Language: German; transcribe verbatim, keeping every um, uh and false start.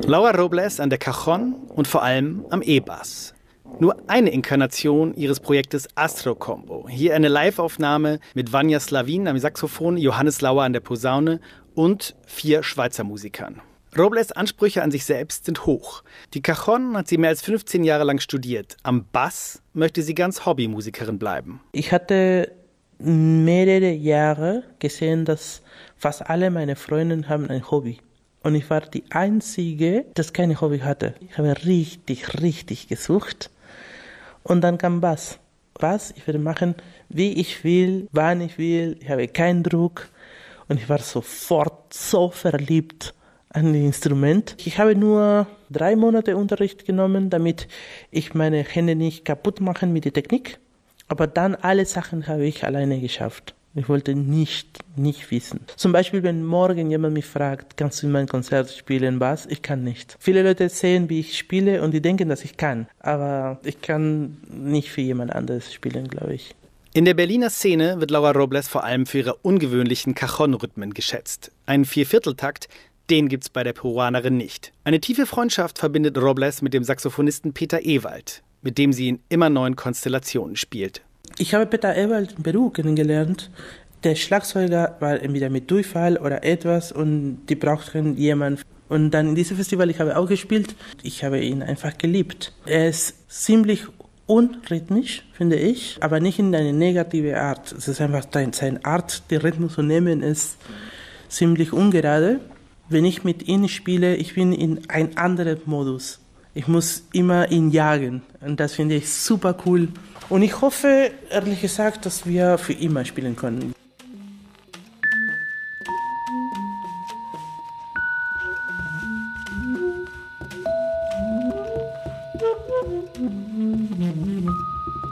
Laura Robles an der Cajon und vor allem am E-Bass. Nur eine Inkarnation ihres Projektes Astro Combo. Hier eine Live-Aufnahme mit Vanja Slavin am Saxophon, Johannes Lauer an der Posaune und vier Schweizer Musikern. Robles Ansprüche an sich selbst sind hoch. Die Cajon hat sie mehr als fünfzehn Jahre lang studiert. Am Bass möchte sie ganz Hobbymusikerin bleiben. Ich hatte mehrere Jahre gesehen, dass fast alle meine Freunde haben ein Hobby. Und ich war die Einzige, die kein Hobby hatte. Ich habe richtig, richtig gesucht. Und dann kam Bass. Bass, ich werde machen, wie ich will, wann ich will. Ich habe keinen Druck. Und ich war sofort so verliebt an das Instrument. Ich habe nur drei Monate Unterricht genommen, damit ich meine Hände nicht kaputt machen mit der Technik. Aber dann alle Sachen habe ich alleine geschafft. Ich wollte nicht, nicht wissen. Zum Beispiel, wenn morgen jemand mich fragt, kannst du in mein Konzert spielen, Bass? Ich kann nicht. Viele Leute sehen, wie ich spiele und die denken, dass ich kann. Aber ich kann nicht für jemand anderes spielen, glaube ich. In der Berliner Szene wird Laura Robles vor allem für ihre ungewöhnlichen Cajon-Rhythmen geschätzt. Einen Viervierteltakt, den gibt's bei der Peruanerin nicht. Eine tiefe Freundschaft verbindet Robles mit dem Saxophonisten Peter Ewald, mit dem sie in immer neuen Konstellationen spielt. Ich habe Peter Ewald in Peru kennengelernt. Der Schlagzeuger war entweder mit Durchfall oder etwas und die brauchten jemanden. Und dann in diesem Festival, ich habe auch gespielt. Ich habe ihn einfach geliebt. Er ist ziemlich unrhythmisch, finde ich, aber nicht in eine negative Art. Es ist einfach seine Art, den Rhythmus zu nehmen, ist ziemlich ungerade. Wenn ich mit ihm spiele, ich bin in einem anderen Modus. Ich muss immer ihn jagen und das finde ich super cool. Und ich hoffe, ehrlich gesagt, dass wir für immer spielen können.